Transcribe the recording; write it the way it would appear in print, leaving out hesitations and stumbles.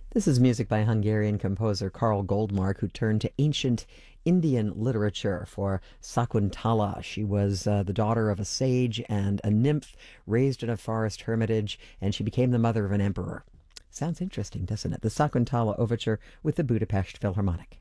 This is music by Hungarian composer Karl Goldmark, who turned to ancient Indian literature for Sakuntala. She was the daughter of a sage and a nymph raised in a forest hermitage, and she became the mother of an emperor. Sounds interesting, doesn't it? The Sakuntala Overture with the Budapest Philharmonic.